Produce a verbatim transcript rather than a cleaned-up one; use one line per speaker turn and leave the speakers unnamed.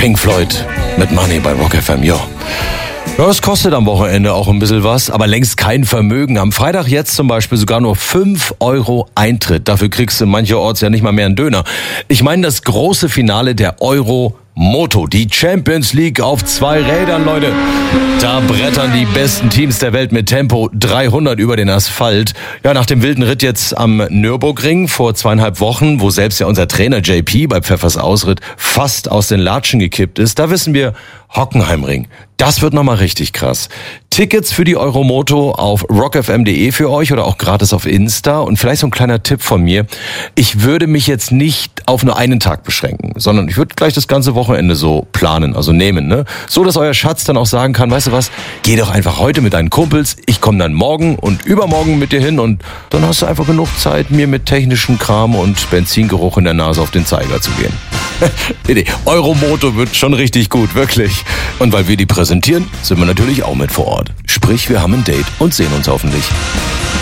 Pink Floyd mit Money bei Rock F M, ja. Ja, es kostet am Wochenende auch ein bisschen was, aber längst kein Vermögen. Am Freitag jetzt zum Beispiel sogar nur fünf Euro Eintritt. Dafür kriegst du mancherorts ja nicht mal mehr einen Döner. Ich meine das große Finale der Euro Moto, die Champions League auf zwei Rädern, Leute. Da brettern die besten Teams der Welt mit Tempo dreihundert über den Asphalt. Ja, nach dem wilden Ritt jetzt am Nürburgring vor zweieinhalb Wochen, wo selbst ja unser Trainer J P bei Pfeffers Ausritt fast aus den Latschen gekippt ist, da wissen wir, Hockenheimring. Das wird nochmal richtig krass. Tickets für die Euromoto auf rock f m punkt de für euch oder auch gratis auf Insta. Und vielleicht so ein kleiner Tipp von mir. Ich würde mich jetzt nicht auf nur einen Tag beschränken, sondern ich würde gleich das ganze Wochenende so planen, also nehmen, ne? So, dass euer Schatz dann auch sagen kann, weißt du was, geh doch einfach heute mit deinen Kumpels, ich komme dann morgen und übermorgen mit dir hin und dann hast du einfach genug Zeit, mir mit technischem Kram und Benzingeruch in der Nase auf den Zeiger zu gehen. Euromoto wird schon richtig gut, wirklich. Und weil wir die präsentieren, sind wir natürlich auch mit vor Ort. Sprich, wir haben ein Date und sehen uns hoffentlich.